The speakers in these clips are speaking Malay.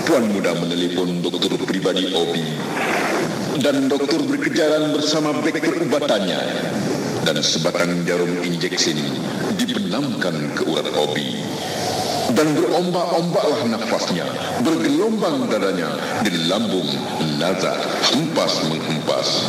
Tuan Muda menelepon dokter pribadi Obi, dan dokter berkejaran bersama beg perubatannya, dan sebatang jarum injeksi dibenamkan ke urat Obi, dan berombak-ombaklah nafasnya, bergelombang dadanya di lambung Naza, hempas menghempas.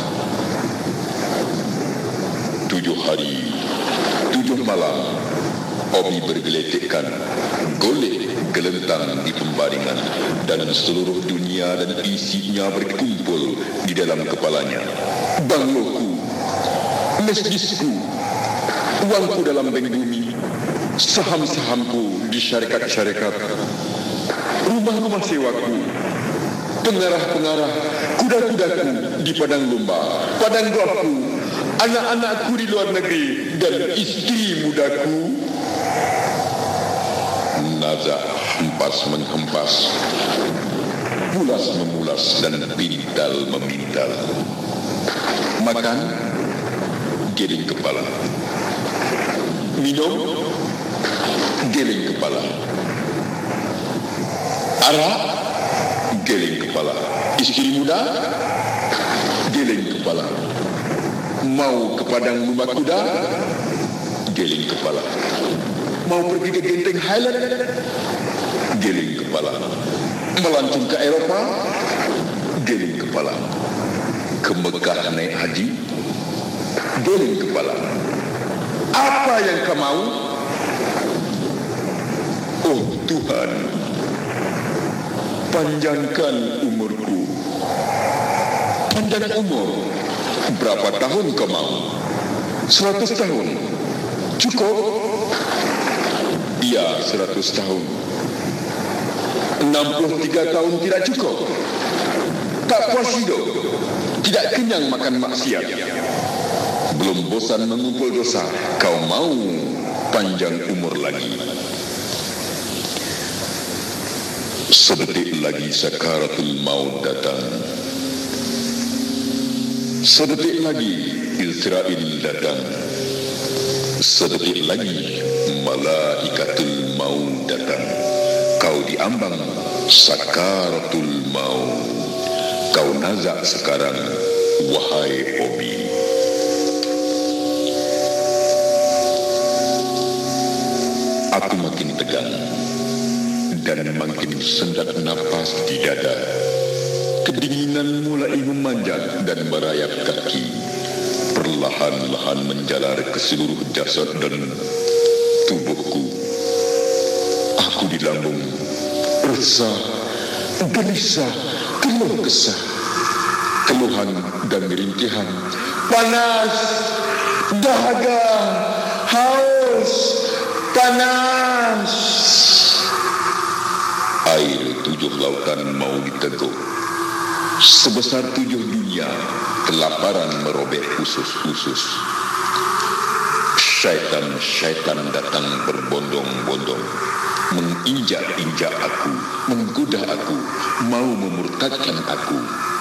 7 hari, 7 malam, Obi bergeletekkan, golek gelentang di pembaringan, dan seluruh dunia dan isinya berkumpul di dalam kepalanya. Bangloku, masjidku, uangku dalam bank bumi, saham-sahamku di syarikat-syarikat, rumah-rumah sewaku, pengarah-pengarah, kuda-kudaku di padang lumba, padang golfku, anak-anakku di luar negeri, dan istri mudaku. Naza hempas menghempas, pulas memulas, dan pintal memintal. Makan, geleng kepala. Minum, geleng kepala. Arak, geleng kepala. Istri muda, geleng kepala. Mau ke padang lumba kuda, geleng kepala. Mau pergi ke Genting Highland, geleng kepala. Melancong ke Eropah, geleng kepala. Ke Mekah naik haji, geleng kepala. Apa yang kau mau? Oh Tuhan, panjangkan umurku. Panjang umur. Berapa tahun kau mau? 100 tahun. Cukup? Ya, 100 tahun. 63 tahun tidak cukup. Tak puas hidup. Tidak kenyang makan maksiat. Belum bosan mengumpul dosa, kau mau panjang umur lagi. Sedetik lagi sakaratul maut datang. Sedetik lagi Israel datang. Sedetik lagi malaikatul maut datang. Kau diambang sakaratul maut. Kau nazak sekarang, wahai Obi. Aku makin tegang dan makin sendat napas di dada. Kedinginan mulai memanjat dan merayap kaki, perlahan-lahan menjalar ke seluruh jasad dan tubuhku. Aku di lambung, resah, gelisah, keluh kesah, keluhan dan rintihan, panas, dahaga, haus, panas. Air 7 lautan mau diteguk. Sebesar 7 dunia, kelaparan merobek usus-usus. Syaitan-syaitan datang berbondong-bondong, menginjak-injak aku, menggoda aku, mau memurtadkan aku.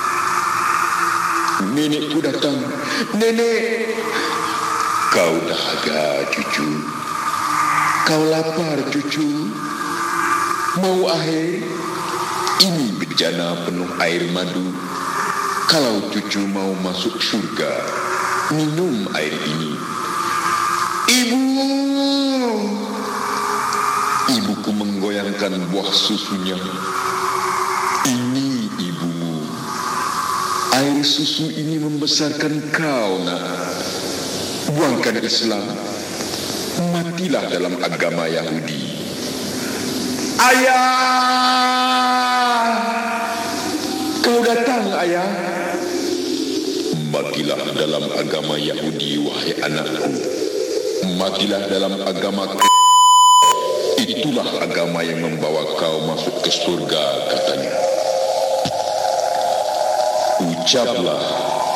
Nenekku datang. Nenek, kau dahaga cucu, kau lapar cucu, mau air? Ini bejana penuh air madu. Kalau cucu mau masuk surga, minum air ini. Ibu! Ibuku menggoyangkan buah susunya. Ini ibumu. Air susu ini membesarkan kau, nak. Buangkan Islam. Matilah dalam agama Yahudi. Ayah! Kau datang, ayah. Matilah dalam agama Yahudi, wahai anakku. Matilah dalam agama. Itulah agama yang membawa kau masuk ke surga, katanya. Ucaplah